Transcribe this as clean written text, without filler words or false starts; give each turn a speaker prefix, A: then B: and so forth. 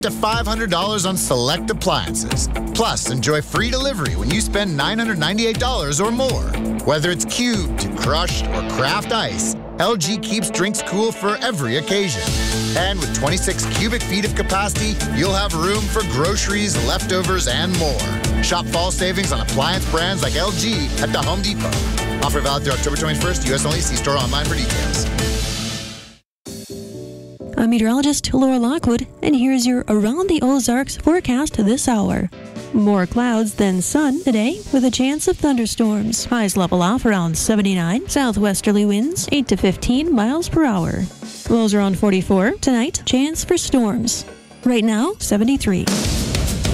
A: to $500 on select appliances. Plus, enjoy free delivery when you spend $998 or more. Whether it's cubed, crushed, or craft ice, LG keeps drinks cool for every occasion. And with 26 cubic feet of capacity, you'll have room for groceries, leftovers, and more. Shop fall savings on appliance brands like LG at the Home Depot. Offer valid through October 21st. U.S. only. See store online for details.
B: I'm meteorologist Laura Lockwood, and here's your Around the Ozarks forecast this hour. More clouds than sun today, with a chance of thunderstorms. Highs level off around 79. Southwesterly winds 8 to 15 miles per hour. Lows around 44. Tonight, chance for storms. Right now, 73.